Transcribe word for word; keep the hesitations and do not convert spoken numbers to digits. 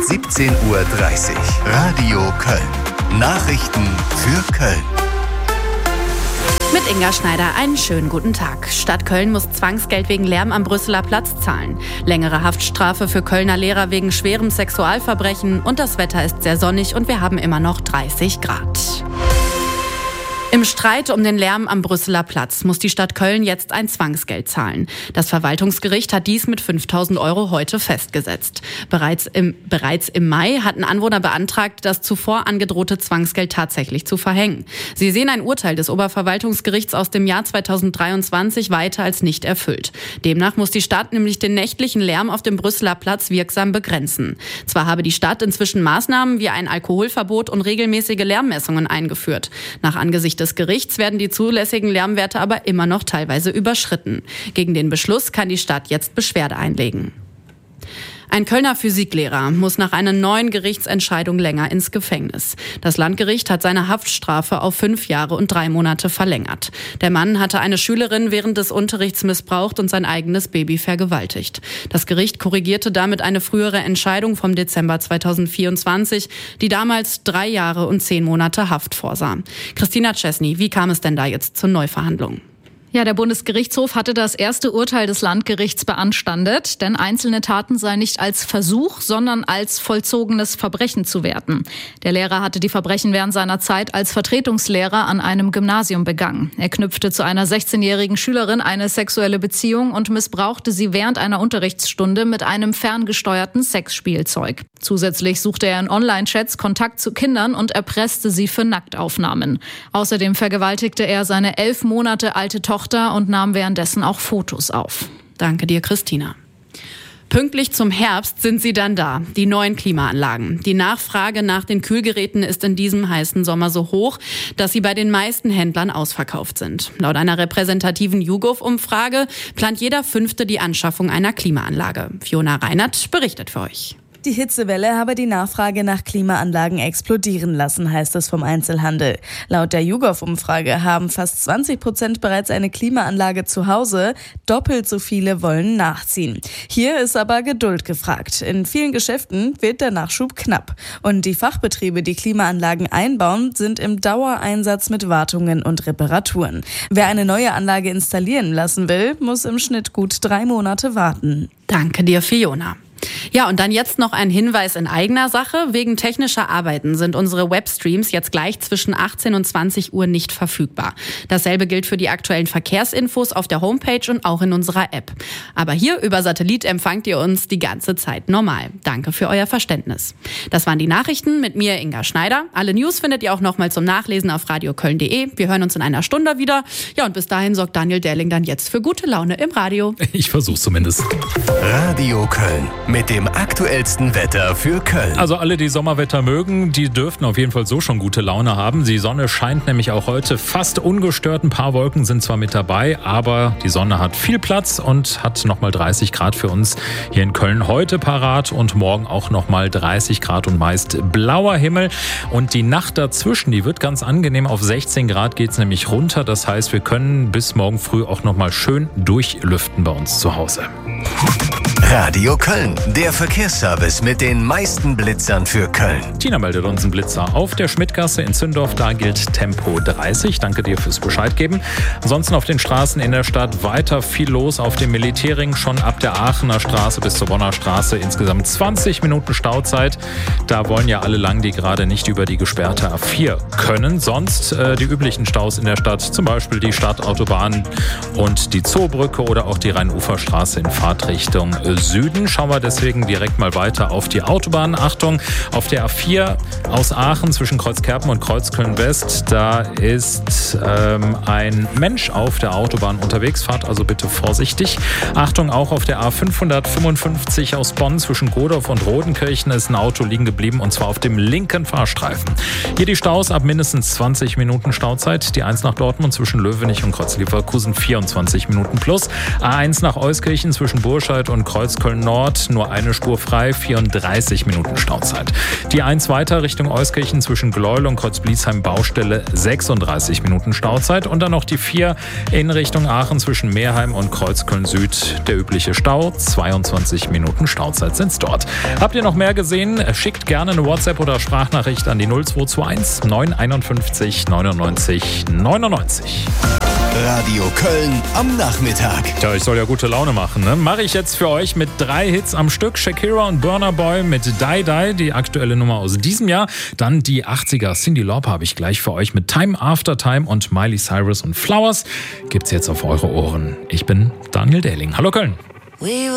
siebzehn Uhr dreißig. Radio Köln. Nachrichten für Köln. Mit Inga Schneider einen schönen guten Tag. Stadt Köln muss Zwangsgeld wegen Lärm am Brüsseler Platz zahlen. Längere Haftstrafe für Kölner Lehrer wegen schwerem Sexualverbrechen. Und das Wetter ist sehr sonnig und wir haben immer noch dreißig Grad. Im Streit um den Lärm am Brüsseler Platz muss die Stadt Köln jetzt ein Zwangsgeld zahlen. Das Verwaltungsgericht hat dies mit fünftausend Euro heute festgesetzt. Bereits im, bereits im Mai hatten Anwohner beantragt, das zuvor angedrohte Zwangsgeld tatsächlich zu verhängen. Sie sehen ein Urteil des Oberverwaltungsgerichts aus dem Jahr zweitausenddreiundzwanzig weiter als nicht erfüllt. Demnach muss die Stadt nämlich den nächtlichen Lärm auf dem Brüsseler Platz wirksam begrenzen. Zwar habe die Stadt inzwischen Maßnahmen wie ein Alkoholverbot und regelmäßige Lärmmessungen eingeführt. Nach Angesicht des Gerichts werden die zulässigen Lärmwerte aber immer noch teilweise überschritten. Gegen den Beschluss kann die Stadt jetzt Beschwerde einlegen. Ein Kölner Physiklehrer muss nach einer neuen Gerichtsentscheidung länger ins Gefängnis. Das Landgericht hat seine Haftstrafe auf fünf Jahre und drei Monate verlängert. Der Mann hatte eine Schülerin während des Unterrichts missbraucht und sein eigenes Baby vergewaltigt. Das Gericht korrigierte damit eine frühere Entscheidung vom Dezember zweitausendvierundzwanzig, die damals drei Jahre und zehn Monate Haft vorsah. Christina Czesny, wie kam es denn da jetzt zur Neuverhandlung? Ja, der Bundesgerichtshof hatte das erste Urteil des Landgerichts beanstandet, denn einzelne Taten seien nicht als Versuch, sondern als vollzogenes Verbrechen zu werten. Der Lehrer hatte die Verbrechen während seiner Zeit als Vertretungslehrer an einem Gymnasium begangen. Er knüpfte zu einer sechzehnjährigen Schülerin eine sexuelle Beziehung und missbrauchte sie während einer Unterrichtsstunde mit einem ferngesteuerten Sexspielzeug. Zusätzlich suchte er in Online-Chats Kontakt zu Kindern und erpresste sie für Nacktaufnahmen. Außerdem vergewaltigte er seine elf Monate alte Tochter und nahm währenddessen auch Fotos auf. Danke dir, Christina. Pünktlich zum Herbst sind sie dann da, die neuen Klimaanlagen. Die Nachfrage nach den Kühlgeräten ist in diesem heißen Sommer so hoch, dass sie bei den meisten Händlern ausverkauft sind. Laut einer repräsentativen YouGov-Umfrage plant jeder Fünfte die Anschaffung einer Klimaanlage. Fiona Reinert berichtet für euch. Die Hitzewelle habe die Nachfrage nach Klimaanlagen explodieren lassen, heißt es vom Einzelhandel. Laut der YouGov-Umfrage haben fast zwanzig Prozent bereits eine Klimaanlage zu Hause. Doppelt so viele wollen nachziehen. Hier ist aber Geduld gefragt. In vielen Geschäften wird der Nachschub knapp. Und die Fachbetriebe, die Klimaanlagen einbauen, sind im Dauereinsatz mit Wartungen und Reparaturen. Wer eine neue Anlage installieren lassen will, muss im Schnitt gut drei Monate warten. Danke dir, Fiona. Ja, und dann jetzt noch ein Hinweis in eigener Sache. Wegen technischer Arbeiten sind unsere Webstreams jetzt gleich zwischen achtzehn und zwanzig Uhr nicht verfügbar. Dasselbe gilt für die aktuellen Verkehrsinfos auf der Homepage und auch in unserer App. Aber hier über Satellit empfangt ihr uns die ganze Zeit normal. Danke für euer Verständnis. Das waren die Nachrichten mit mir, Inga Schneider. Alle News findet ihr auch nochmal zum Nachlesen auf radioköln punkt de. Wir hören uns in einer Stunde wieder. Ja, und bis dahin sorgt Daniel Dähling dann jetzt für gute Laune im Radio. Ich versuch's zumindest. Radio Köln. Mit dem aktuellsten Wetter für Köln. Also alle, die Sommerwetter mögen, die dürften auf jeden Fall so schon gute Laune haben. Die Sonne scheint nämlich auch heute fast ungestört. Ein paar Wolken sind zwar mit dabei, aber die Sonne hat viel Platz und hat nochmal dreißig Grad für uns hier in Köln heute parat und morgen auch nochmal dreißig Grad und meist blauer Himmel. Und die Nacht dazwischen, die wird ganz angenehm. Auf sechzehn Grad geht es nämlich runter. Das heißt, wir können bis morgen früh auch nochmal schön durchlüften bei uns zu Hause. Radio Köln, der Verkehrsservice mit den meisten Blitzern für Köln. Tina meldet uns einen Blitzer auf der Schmidtgasse in Zündorf. Da gilt Tempo dreißig. Danke dir fürs Bescheid geben. Ansonsten auf den Straßen in der Stadt weiter viel los. Auf dem Militärring schon ab der Aachener Straße bis zur Bonner Straße. Insgesamt zwanzig Minuten Stauzeit. Da wollen ja alle lang, die gerade nicht über die gesperrte A vier können. Sonst äh, die üblichen Staus in der Stadt. Zum Beispiel die Stadtautobahn und die Zoobrücke oder auch die Rheinuferstraße in Fahrtrichtung Süden. Schauen wir deswegen direkt mal weiter auf die Autobahn. Achtung, auf der A vier aus Aachen zwischen Kreuzkerpen und Kreuzköln-West, da ist ähm, ein Mensch auf der Autobahn unterwegs. Fahrt also bitte vorsichtig. Achtung, auch auf der A fünfhundertfünfundfünfzig aus Bonn zwischen Godorf und Rodenkirchen ist ein Auto liegen geblieben und zwar auf dem linken Fahrstreifen. Hier die Staus ab mindestens zwanzig Minuten Stauzeit. Die eins nach Dortmund zwischen Löwenich und Kreuz-Leverkusen vierundzwanzig Minuten plus. A eins nach Euskirchen zwischen Burscheid und Kreuz Kreuz Köln-Nord nur eine Spur frei, vierunddreißig Minuten Stauzeit. Die eins weiter Richtung Euskirchen zwischen Gleuel und Kreuzbliesheim Baustelle, sechsunddreißig Minuten Stauzeit. Und dann noch die vier in Richtung Aachen zwischen Meerheim und Kreuz Köln-Süd. Der übliche Stau, zweiundzwanzig Minuten Stauzeit sind's dort. Habt ihr noch mehr gesehen? Schickt gerne eine WhatsApp oder Sprachnachricht an die null zwei zwei eins neun einundfünfzig neunundneunzig neunundneunzig. Radio Köln am Nachmittag. Tja, ich soll ja gute Laune machen, ne? Mache ich jetzt für euch mit drei Hits am Stück. Shakira und Burna Boy mit Die Die, die aktuelle Nummer aus diesem Jahr. Dann die achtziger. Cyndi Lauper habe ich gleich für euch mit Time After Time und Miley Cyrus und Flowers. Gibt's jetzt auf eure Ohren. Ich bin Daniel Dehling. Hallo Köln.